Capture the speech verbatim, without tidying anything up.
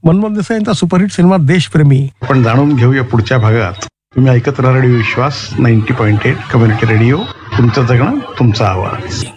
मनमोहन देसाई यांचा superhit cinema देशप्रेमी. पण जाणून घेऊया पुढच्या भागात. तुम्ही ऐकत राहा रेडिओ विश्वास ninety point eight community radio. तुमचं जगणं तुमचा आवाज.